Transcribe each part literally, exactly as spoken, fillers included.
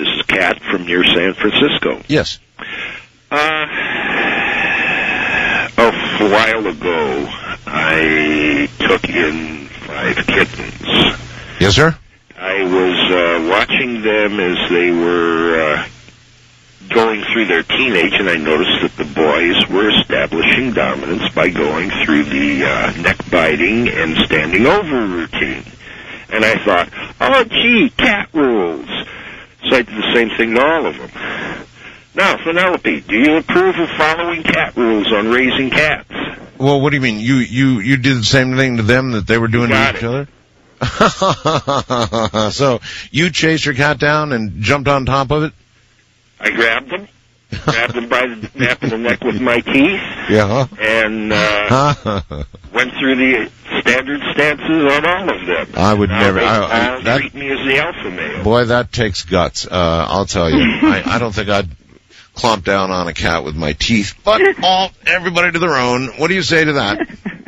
This is Kat from near San Francisco. Yes. Uh, a while ago, I took in five kittens. Yes, sir? I was uh, watching them as they were uh, going through their teenage, and I noticed that the boys were establishing dominance by going through the uh, neck-biting and standing over routine. And I thought, oh, gee, cat rules. So I did the same thing to all of them. Now, Penelope, do you approve of following cat rules on raising cats? Well, what do you mean? You you, you did the same thing to them that they were doing to each it. other? So you chased your cat down and jumped on top of it? I grabbed them, grabbed them by the nape of the neck with my teeth, yeah, and uh, went through the standard stances on all of them. I would now never. They I, all I, that, treat me as the alpha male. Boy, that takes guts. Uh, I'll tell you. I, I don't think I'd clomp down on a cat with my teeth, but all everybody to their own. What do you say to that?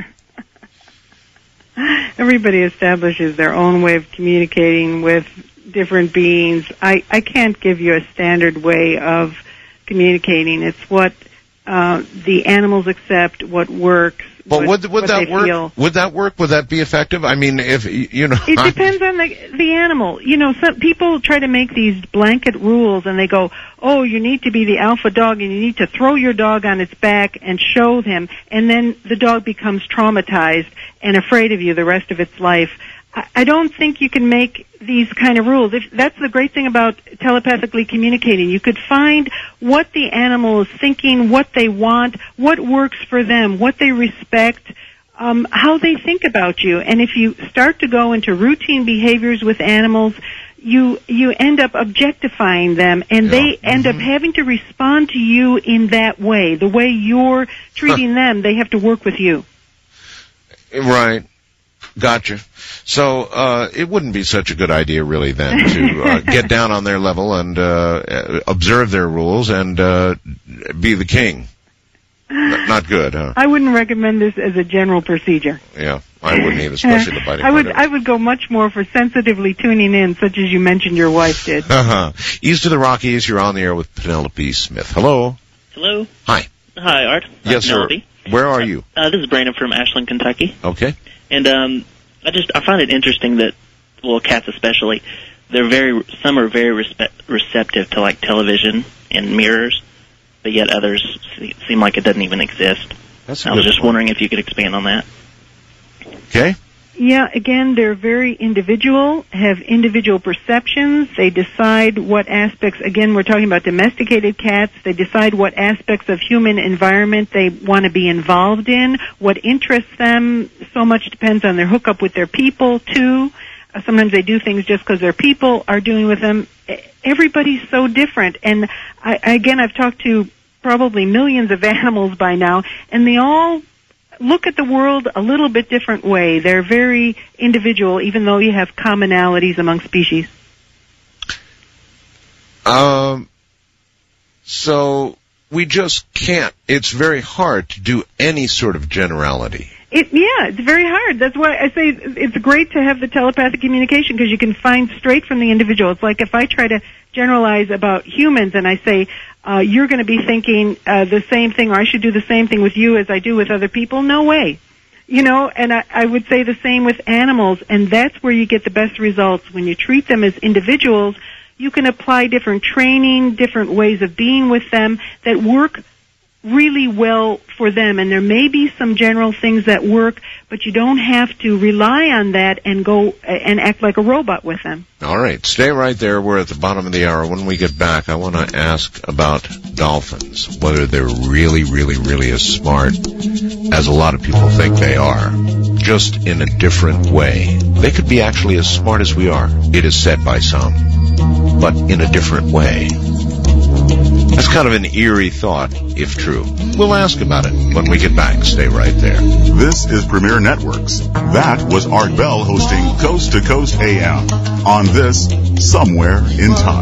Everybody establishes their own way of communicating with different beings. I, I can't give you a standard way of communicating. It's what uh, the animals accept, what works. But what, would would what that they work? Feel. Would that work? Would that be effective? I mean, if you know, it depends on the the animal. You know, some people try to make these blanket rules, and they go, "Oh, you need to be the alpha dog, and you need to throw your dog on its back and show him," and then the dog becomes traumatized and afraid of you the rest of its life. I, I don't think you can make these kind of rules. If, that's the great thing about telepathically communicating. You could find what the animal is thinking, what they want, what works for them, what they respect, um, how they think about you. And if you start to go into routine behaviors with animals, you you end up objectifying them, and yeah. they end mm-hmm. up having to respond to you in that way. The way you're treating huh. them, they have to work with you. Right. Gotcha. So uh it wouldn't be such a good idea, really, then, to uh, get down on their level and uh observe their rules and uh be the king. N- not good, huh? I wouldn't recommend this as a general procedure. Yeah, I wouldn't either, especially the biting I would part I would go much more for sensitively tuning in, such as you mentioned your wife did. Uh-huh. East of the Rockies, you're on the air with Penelope Smith. Hello. Hello. Hi. Hi, Art. Yes, Penelope. sir. Where are you? Uh, this is Brandon from Ashland, Kentucky. Okay. And um, I just I find it interesting that, well, cats especially, they're very some are very respe- receptive to like television and mirrors, but yet others see, seem like it doesn't even exist. That's a I was good just point. wondering if you could expand on that. Okay. Yeah, again, they're very individual, have individual perceptions. They decide what aspects, again, we're talking about domesticated cats. They decide what aspects of human environment they want to be involved in, what interests them. So much depends on their hookup with their people, too. Uh, sometimes they do things just because their people are doing with them. Everybody's so different. And, I, again, I've talked to probably millions of animals by now, and they all look at the world a little bit different way. They're very individual, even though you have commonalities among species. Um, so we just can't. It's very hard to do any sort of generality. It, yeah, it's very hard. That's why I say it's great to have the telepathic communication, because you can find straight from the individual. It's like if I try to generalize about humans and I say, uh, you're going to be thinking uh, the same thing, or I should do the same thing with you as I do with other people. No way. You know, and I, I would say the same with animals, and that's where you get the best results. When you treat them as individuals, you can apply different training, different ways of being with them that work really well for them. And there may be some general things that work, but you don't have to rely on that and go and act like a robot with them. All right. Stay right there. We're at the bottom of the hour. When we get back, I want to ask about dolphins, whether they're really, really, really as smart as a lot of people think they are, just in a different way. They could be actually as smart as we are, it is said by some, but in a different way. That's kind of an eerie thought, if true. We'll ask about it when we get back. Stay right there. This is Premier Networks. That was Art Bell hosting Coast to Coast A M on this Somewhere in Time.